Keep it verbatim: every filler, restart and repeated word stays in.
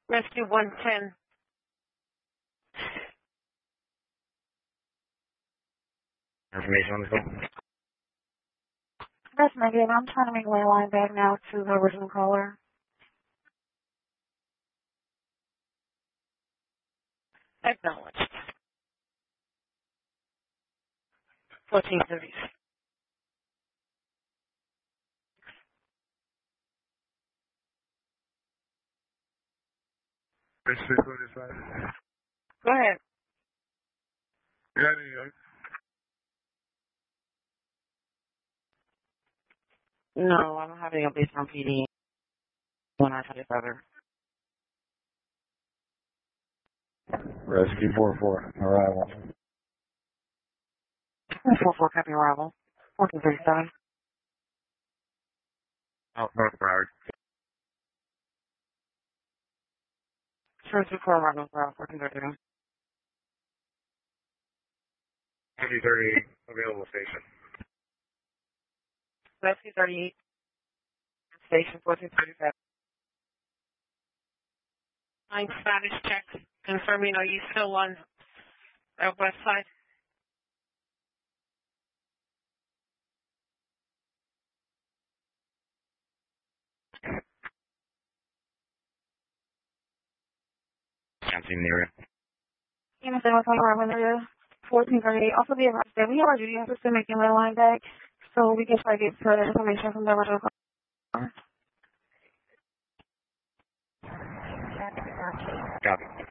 Rescue one ten. Information on the phone? That's negative. I'm trying to make a lay line back now to the original caller. Acknowledged. fourteen thirty. Go ahead. Yeah, yeah. No, I'm having a based on P D when I try to further. Rescue four four, arrival. four four, copy arrival. fourteen thirty-seven. Oh, North Broward. Sure, two four, arrival, fourteen thirty-seven. fifty thirty-eight, available station. Rescue thirty-eight, station fourteen thirty-seven. Line status check. Confirming, are you still on the west side? Can't see the area. Anderson, what's on our window? fourteen thirty-eight. Also be advised that we have our duty officer making lay line back, so we can try to get further information from the original caller. Copy.